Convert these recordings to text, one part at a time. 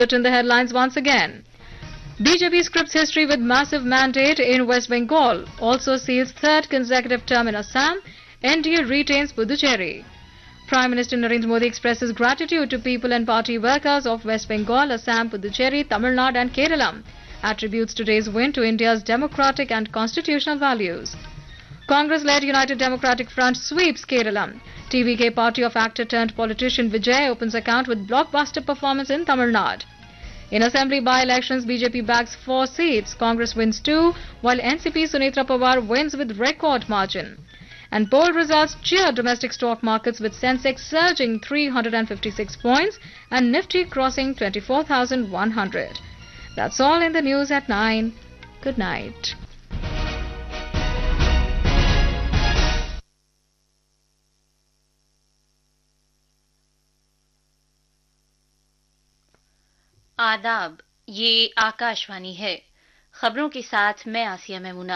In the headlines once again. BJP scripts history with massive mandate in West Bengal. Also seals third consecutive term in Assam. NDA retains Puducherry. Prime Minister Narendra Modi expresses gratitude to people and party workers of West Bengal, Assam, Puducherry, Tamil Nadu and Kerala. Attributes today's win to India's democratic and constitutional values. Congress-led United Democratic Front sweeps Kerala. TVK party of actor turned politician Vijay opens account with blockbuster performance in Tamil Nadu. In assembly by-elections, BJP bags 4 seats. Congress wins 2, while NCP Sunitra Pawar wins with record margin. And poll results cheer domestic stock markets with Sensex surging 356 points and Nifty crossing 24,100. That's all in the news at 9. Good night. आदाब, ये आकाशवाणी है। खबरों के साथ मैं आसिया Maimuna.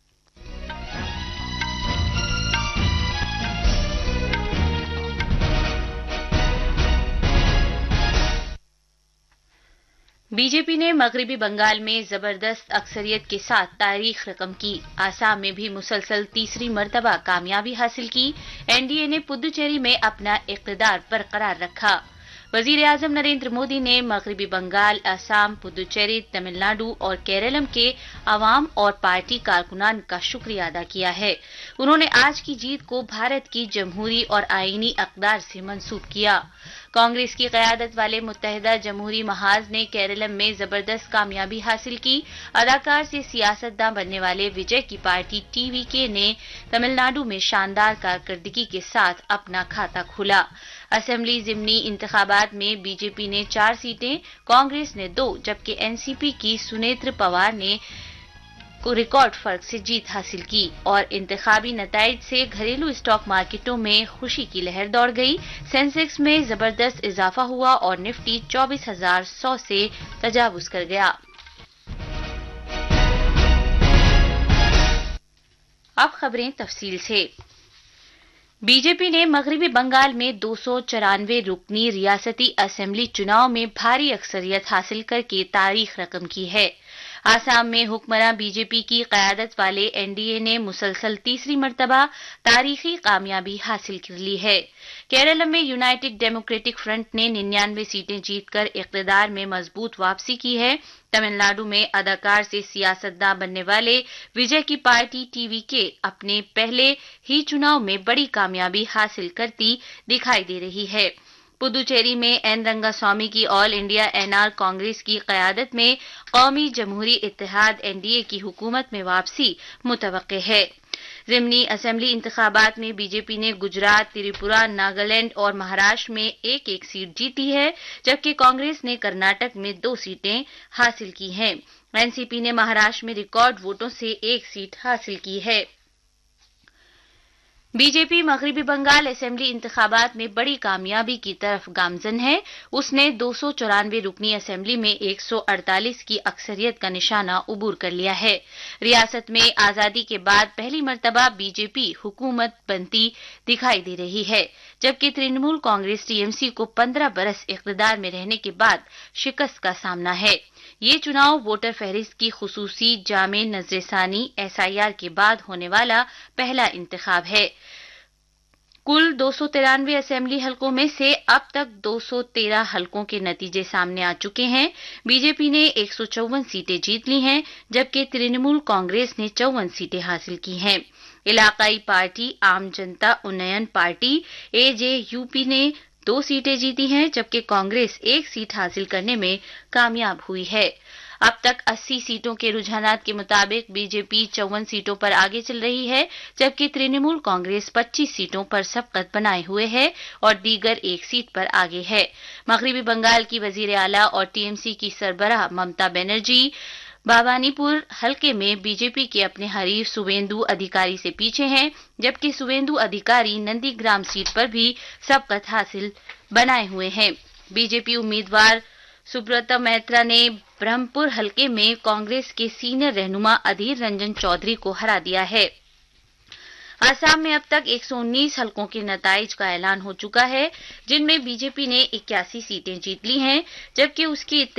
BJP ने मगरिबी बंगाल में जबरदस्त अक्सरियत के साथ तारीख रकम की। आसाम में भी मुसलसल तीसरी मर्तबा कामयाबी हासिल की। एनडीए ने पुदुचेरी में अपना इक़्तिदार बरकरार रखा। वजीर आजम नरेंद्र मोदी ने मगरिबी बंगाल, असम, पुदुचेरी, तमिलनाडु और केरलम के अवाम और पार्टी कारकुनान का शुक्रिया अदा किया है। उन्होंने आज की जीत को भारत की जमहूरी और आईनी अक़दार से मंसूब किया। कांग्रेस की क़यादत वाले मुत्तहिदा जमहूरी महाज ने केरलम में जबरदस्त कामयाबी हासिल की। अदाकार से सियासतदान बनने वाले विजय की पार्टी टीवीके ने तमिलनाडु में शानदार कारकर्दगी के साथ अपना खाता खोला। असेंबली ज़िमनी इंतखाबात में बीजेपी ने 4 सीटें, कांग्रेस ने 2, जबकि एनसीपी की सुनेत्र पवार ने को रिकॉर्ड फर्क से जीत हासिल की और इंतखाबी नताइज से घरेलू स्टॉक मार्केटों में खुशी की लहर दौड़ गई। सेंसेक्स में जबरदस्त इजाफा हुआ और निफ्टी 24,100 से तजावुज कर गया। अब खबरें तफसील से। बीजेपी ने मगरिबी बंगाल में 294 रुकनी रियासती असेंबली चुनाव में भारी अक्सरियत हासिल करके तारीख रकम की है। आसाम में हुक्मरां बीजेपी की क़यादत वाले एनडीए ने मुसलसल तीसरी मर्तबा तारीखी कामयाबी हासिल कर ली है। केरल में यूनाइटेड डेमोक्रेटिक फ्रंट ने 99 सीटें जीतकर इक़्तिदार में मजबूत वापसी की है। तमिलनाडु में अदाकार से सियासतदान बनने वाले विजय की पार्टी टीवीके अपने पहले ही चुनाव में बड़ी कामयाबी हासिल करती दिखाई दे रही है। पुदुचेरी में एन रंगास्वामी की ऑल इंडिया एनआर कांग्रेस की क़यादत में कौमी जमहूरी इत्तेहाद एनडीए की हुकूमत में वापसी मुतवक्के है। ज़िमनी असेंबली इंतखाबात में बीजेपी ने गुजरात, त्रिपुरा, नागालैंड और महाराष्ट्र में एक-एक सीट जीती है, जबकि कांग्रेस ने कर्नाटक में 2 सीटें हासिल की हैं। एनसीपी ने महाराष्ट्र में रिकॉर्ड वोटों से 1 सीट हासिल की है। बीजेपी मगरिबी बंगाल असेंबली इंतखाबात में बड़ी कामयाबी की तरफ गामजन है। उसने 294 रुकनी असेंबली में 148 की अक्सरियत का निशाना उबूर कर लिया है। रियासत में आजादी के बाद पहली मर्तबा बीजेपी हुकूमत बनती दिखाई दे रही है, जबकि तृणमूल कांग्रेस टीएमसी को 15 बरस इक़्तिदार में रहने के बाद शिकस्त का सामना है। ये चुनाव वोटर फहरिस्त की खुसूसी जामे नजरसानी एसआईआर के बाद होने वाला पहला इंतखाब है। कुल 293 असेंबली हलकों में से अब तक 213 हलकों के नतीजे सामने आ चुके हैं। बीजेपी ने 154 सीटें जीत ली हैं, जबकि तृणमूल कांग्रेस ने 54 सीटें हासिल की हैं। इलाकाई पार्टी आम जनता उन्नयन पार्टी एजेयूपी ने 2 सीटें जीती हैं, जबकि कांग्रेस 1 सीट हासिल करने में कामयाब हुई है। अब तक 80 सीटों के रुझानात के मुताबिक बीजेपी 54 सीटों पर आगे चल रही है, जबकि तृणमूल कांग्रेस 25 सीटों पर सबकत बनाए हुए है और दीगर 1 सीट पर आगे है। मगरिबी बंगाल की वजीर आला और टीएमसी की सरबराह ममता बनर्जी बाबानीपुर हलके में बीजेपी के अपने हरीफ सुवेंदु अधिकारी से पीछे हैं, जबकि सुवेंदु अधिकारी नंदीग्राम सीट पर भी सबकत हासिल बनाए हुए हैं। बीजेपी उम्मीदवार सुब्रता मैत्रा ने ब्रह्मपुर हलके में कांग्रेस के सीनियर रहनुमा अधीर रंजन चौधरी को हरा दिया है। आसाम में अब तक 119 हलकों के नताइज का ऐलान हो चुका है, जिनमें बीजेपी ने 81 सीटें जीत ली हैं, जबकि उसकी